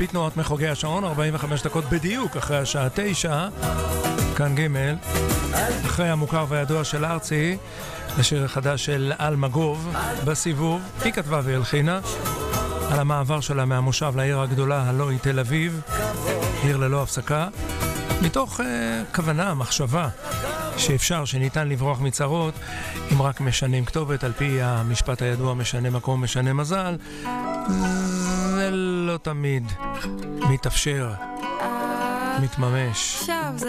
פי תנועת מחוגי השעון, 45 דקות בדיוק אחרי השעה 9, כאן ג' אחרי המוכר והידוע של ארצי, לשיר החדש של אלמגוב בסיבוב. היא כתבה והלחינה על המעבר שלה מהמושב לעיר הגדולה הלא היא תל אביב, עיר ללא הפסקה, מתוך כוונה, מחשבה שאפשר, שניתן לברוח מצרות אם רק משנים כתובת, על פי המשפט הידוע משנה מקום משנה מזל. זה לא תמיד מתאפשר, מתממש.